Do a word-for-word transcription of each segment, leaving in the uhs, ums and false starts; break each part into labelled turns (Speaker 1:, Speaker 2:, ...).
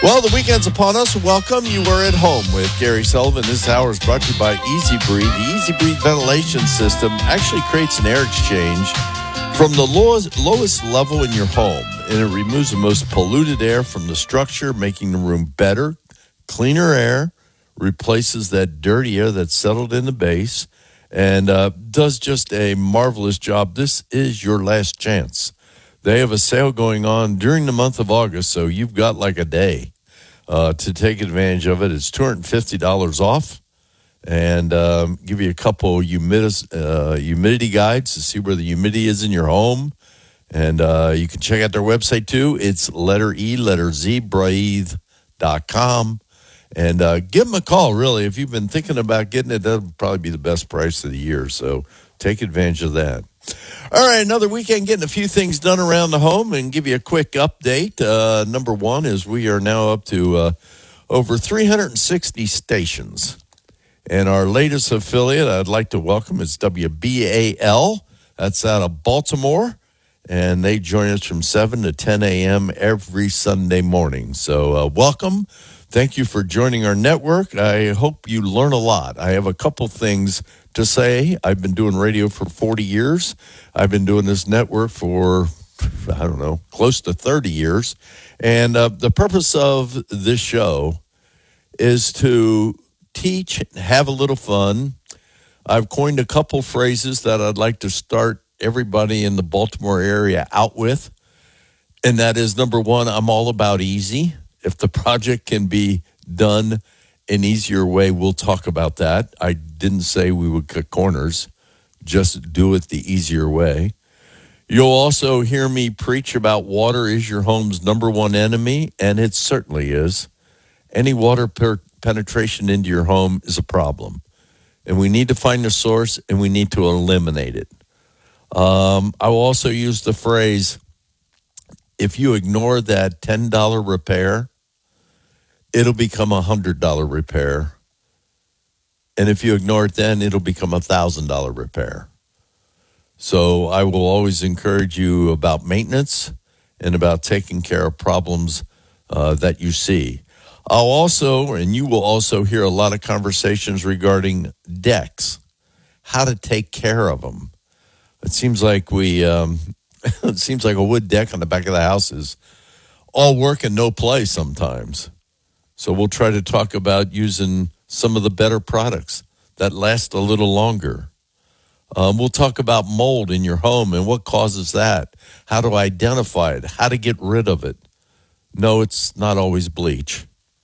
Speaker 1: Well, the weekend's upon us. Welcome. You are at home with Gary Sullivan. This hour is brought to you by Easy Breathe. The Easy Breathe ventilation system actually creates an air exchange from the lowest, lowest level in your home, and it removes the most polluted air from the structure, making the room better, cleaner air, replaces that dirty air that's settled in the base, and uh, does just a marvelous job. This is your last chance. They have a sale going on during the month of August, so you've got like a day uh, to take advantage of it. It's two hundred fifty dollars off, and um, give you a couple humidis, uh, humidity guides to see where the humidity is in your home. And uh, you can check out their website, too. It's letter E, letter Z, breathe dot com. And uh, give them a call, really. If you've been thinking about getting it, that'll probably be the best price of the year, so take advantage of that. All right, another weekend getting a few things done around the home and give you a quick update. Uh, number one is we are now up to uh, over three hundred sixty stations. And our latest affiliate I'd like to welcome is W B A L. That's out of Baltimore. And they join us from seven to ten a.m. every Sunday morning. So uh, welcome. Thank you for joining our network. I hope you learn a lot. I have a couple things to say. I've been doing radio for forty years. I've been doing this network for, I don't know, close to thirty years. And uh, the purpose of this show is to teach, have a little fun. I've coined a couple phrases that I'd like to start everybody in the Baltimore area out with. And that is, number one, I'm all about easy. If the project can be done an easier way, we'll talk about that. I didn't say we would cut corners. Just do it the easier way. You'll also hear me preach about water is your home's number one enemy, and it certainly is. Any water per- penetration into your home is a problem, and we need to find the source, and we need to eliminate it. Um, I will also use the phrase, if you ignore that ten dollars repair, it'll become a one hundred dollars repair. And if you ignore it then, it'll become a one thousand dollars repair. So I will always encourage you about maintenance and about taking care of problems uh, that you see. I'll also, and you will also hear a lot of conversations regarding decks, how to take care of them. It seems like we, um, it seems like a wood deck on the back of the house is all work and no play sometimes. So we'll try to talk about using some of the better products that last a little longer. Um, we'll talk about mold in your home and what causes that, how to identify it, how to get rid of it. No, it's not always bleach.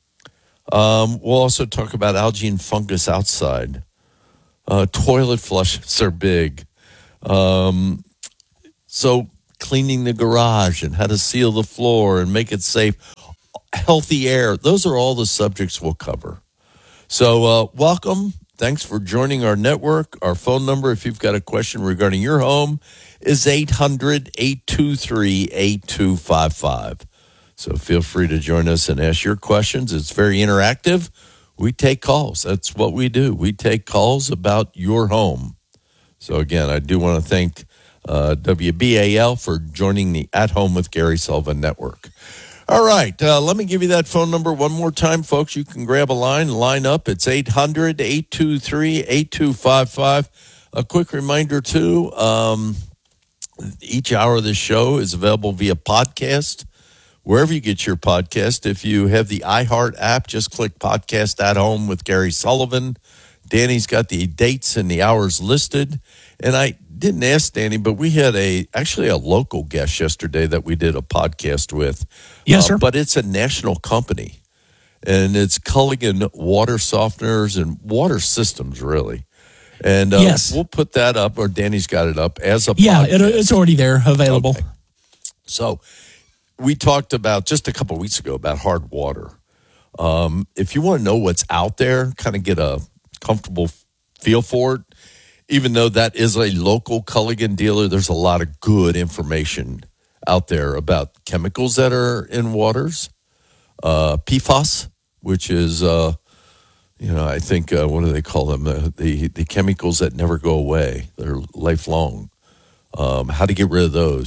Speaker 1: Um, we'll also talk about algae and fungus outside. Uh, toilet flushes are big. Um, so cleaning the garage and how to seal the floor and make it safe. Healthy air. Those are all the subjects we'll cover. So uh, welcome. Thanks for joining our network. Our phone number, if you've got a question regarding your home, is eight hundred, eight two three, eight two five five. So feel free to join us and ask your questions. It's very interactive. We take calls. That's what we do. We take calls about your home. So again, I do want to thank uh, W B A L for joining the At Home with Gary Sullivan network. All right, uh, let me give you that phone number one more time, folks. You can grab a line, line up. It's eight hundred, eight two three, eight two five five. A quick reminder, too, um, each hour of this show is available via podcast, wherever you get your podcast. If you have the iHeart app, just click Podcast at Home with Gary Sullivan. Danny's got the dates and the hours listed. And I didn't ask Danny, but we had a actually a local guest yesterday that we did a podcast with.
Speaker 2: Yes, sir.
Speaker 1: Uh, but it's a national company, and it's Culligan Water Softeners and Water Systems, really. And uh,
Speaker 2: yes.
Speaker 1: we'll put that up, or Danny's got it up as a
Speaker 2: yeah,
Speaker 1: podcast.
Speaker 2: it, it's already there, available.
Speaker 1: Okay. So we talked about just a couple of weeks ago about hard water. Um, if you want to know what's out there, kind of get a comfortable feel for it, even though that is a local Culligan dealer, there's a lot of good information out there about chemicals that are in waters, uh, P F A S, which is, uh, you know, I think, uh, what do they call them? Uh, the, the chemicals that never go away. They're lifelong. Um, how to get rid of those.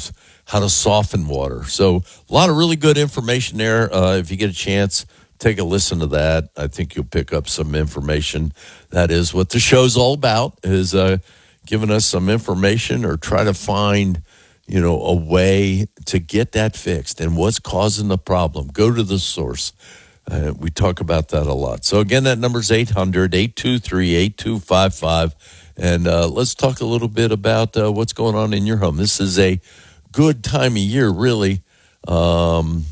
Speaker 1: how to soften water. So a lot of really good information there. Uh, if you get a chance, take a listen to that. I think you'll pick up some information. That is what the show's all about, is uh, giving us some information or try to find, you know, a way to get that fixed and what's causing the problem. Go to the source. Uh, we talk about that a lot. So, again, that number's eight hundred, eight two three, eight two five five. And uh, let's talk a little bit about uh, what's going on in your home. This is a good time of year, really, um,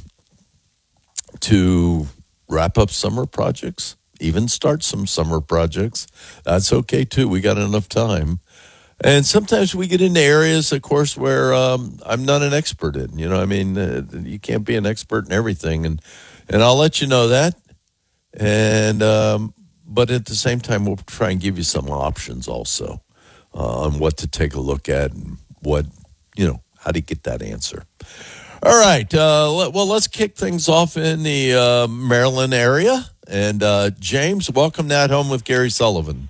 Speaker 1: to wrap up summer projects, even start some summer projects. That's okay, too. We got enough time. And sometimes we get into areas, of course, where um, I'm not an expert in. You know, I mean, uh, you can't be an expert in everything. And And I'll let you know that. And um, but at the same time, we'll try and give you some options also uh, on what to take a look at and what, you know, how to get that answer. All right. Uh, let, well, let's kick things off in the uh, Maryland area. And uh, James, welcome to At Home with Gary Sullivan.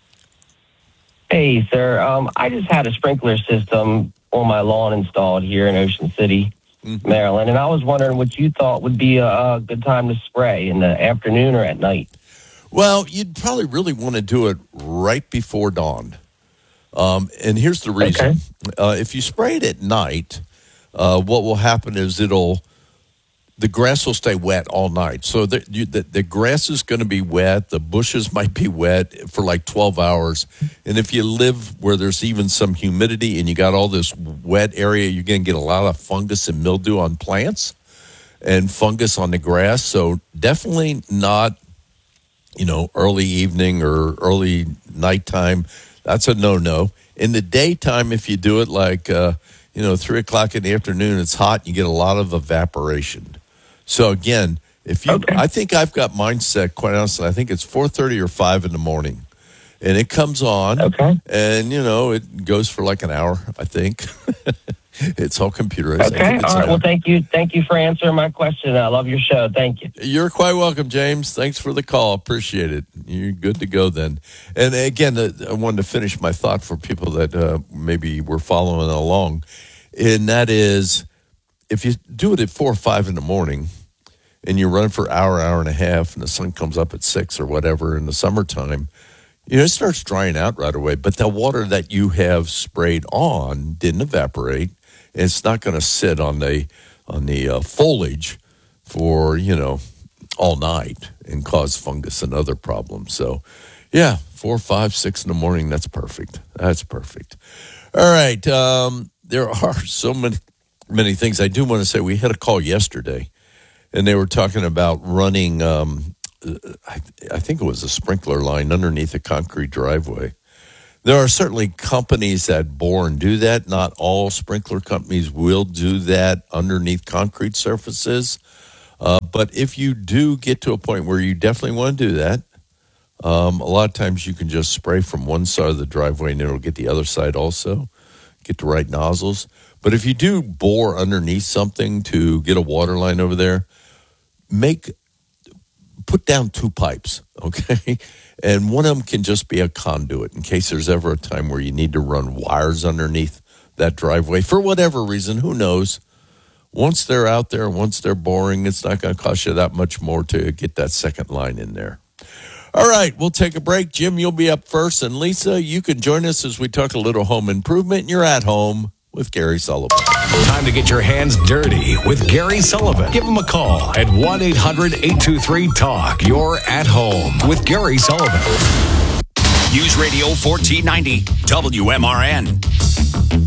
Speaker 2: Hey, sir. Um, I just had a sprinkler system on my lawn installed here in Ocean City, Maryland, and I was wondering what you thought would be a, a good time to spray, in the afternoon or at night.
Speaker 1: Well, you'd probably really want to do it right before dawn. Um, and here's the reason. Okay. Uh, if you spray it at night, uh, what will happen is it'll, the grass will stay wet all night. So the, you, the, the grass is going to be wet. The bushes might be wet for like twelve hours. And if you live where there's even some humidity and you got all this wet area, you're going to get a lot of fungus and mildew on plants and fungus on the grass. So definitely not, you know, early evening or early nighttime. That's a no-no. In the daytime, if you do it like, uh, you know, three o'clock in the afternoon, it's hot, you get a lot of evaporation. So, again, if you, okay. I think I've got mine set, quite honestly, I think it's four thirty or five in the morning. And it comes on,
Speaker 2: okay.
Speaker 1: and, you know, it goes for like an hour, I think. It's all computerized.
Speaker 2: Okay, all right. Well, thank you. Thank you for answering my question. I love your show. Thank you.
Speaker 1: You're quite welcome, James. Thanks for the call. Appreciate it. You're good to go then. And, again, I wanted to finish my thought for people that uh, maybe were following along. And that is, if you do it at four or five in the morning, and you run for an hour, hour and a half, and the sun comes up at six or whatever in the summertime, you know, it starts drying out right away. But the water that you have sprayed on didn't evaporate. And it's not going to sit on the on the uh, foliage for, you know, all night and cause fungus and other problems. So, yeah, four, five, six in the morning, that's perfect. That's perfect. All right. Um, there are so many, many things. I do want to say we had a call yesterday. And they were talking about running, um, I, I think it was a sprinkler line underneath a concrete driveway. There are certainly companies that bore and do that. Not all sprinkler companies will do that underneath concrete surfaces. Uh, but if you do get to a point where you definitely want to do that, um, a lot of times you can just spray from one side of the driveway and it'll get the other side also, get the right nozzles. But if you do bore underneath something to get a water line over there, make put down two pipes, okay? And one of them can just be a conduit in case there's ever a time where you need to run wires underneath that driveway for whatever reason. Who knows? Once they're out there, once they're boring, it's not going to cost you that much more to get that second line in there. All right, we'll take a break. Jim, you'll be up first. And Lisa, you can join us as we talk a little home improvement. You're at home with Gary Sullivan.
Speaker 3: Time to get your hands dirty with Gary Sullivan. Give him a call at one eight hundred eight two three talk. You're at home with Gary Sullivan.
Speaker 4: News Radio fourteen ninety W M R N.